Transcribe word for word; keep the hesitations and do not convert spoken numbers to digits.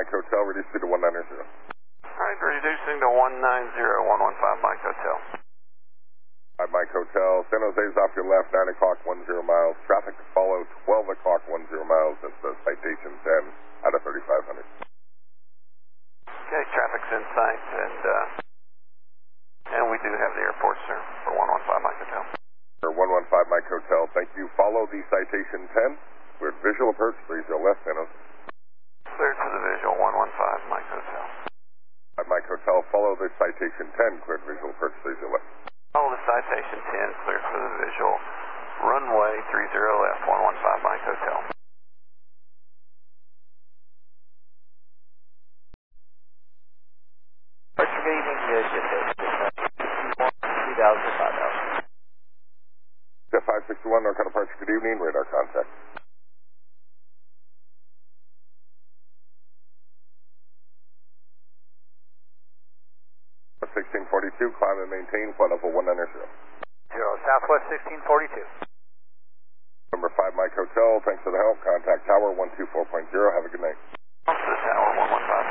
Mike Hotel, reducing to one nine zero. Alright, reducing to one nine zero, one one five Mike Hotel. five Mike Hotel, San Jose's off your left, nine o'clock, ten miles. Traffic to follow, twelve o'clock, ten miles. That's uh, citation ten out of thirty-five hundred. Okay, traffic's in sight, and uh, and we do have the airport, sir, for one one five Mike Hotel. For one one five Mike Hotel, thank you. Follow the citation ten. We're at visual approach, three zero left, San Jose. Cleared for the visual, one one five Mike Hotel. five Mike Hotel, follow the citation ten, cleared visual approach, three zero left. Follow the citation ten, cleared for the visual. Runway three zero left, one one five Mike Hotel. Good evening, U S J two thousand five thousand. Jet five sixty-one, North Carolina departure, good evening, radar contact. sixteen forty-two, climb and maintain, flight level one nine zero. Zero, Southwest sixteen forty-two. Number five Mike Hotel, thanks for the help. Contact tower one two four point zero, have a good night. To the tower, one one five.